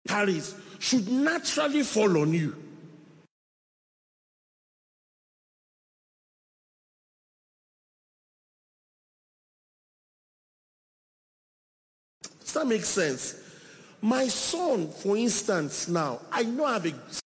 carries should naturally fall on you. Does that make sense? My son, for instance, now, I know I have a